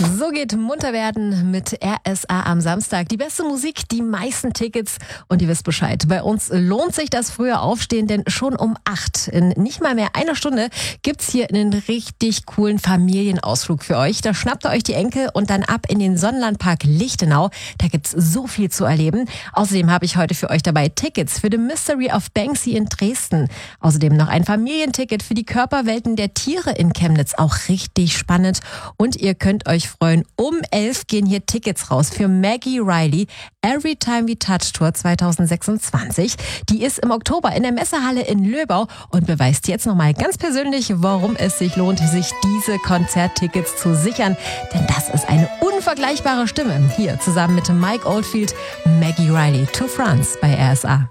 So geht munter werden mit RSA am Samstag. Die beste Musik, die meisten Tickets und ihr wisst Bescheid. Bei uns lohnt sich das frühe Aufstehen, denn schon um 8 in nicht mal mehr einer Stunde gibt's hier einen richtig coolen Familienausflug für euch. Da schnappt ihr euch die Enkel und dann ab in den Sonnenlandpark Lichtenau. Da gibt's so viel zu erleben. Außerdem habe ich heute für euch dabei Tickets für The Mystery of Banksy in Dresden. Außerdem noch ein Familienticket für die Körperwelten der Tiere in Chemnitz. Auch richtig spannend. Und ihr könnt euch freuen. Um 11 gehen hier Tickets raus für Maggie Riley Every Time We Touch Tour 2026. Die ist im Oktober in der Messehalle in Löbau und beweist jetzt nochmal ganz persönlich, warum es sich lohnt, sich diese Konzerttickets zu sichern. Denn das ist eine unvergleichbare Stimme. Hier zusammen mit Mike Oldfield, Maggie Riley to France bei RSA.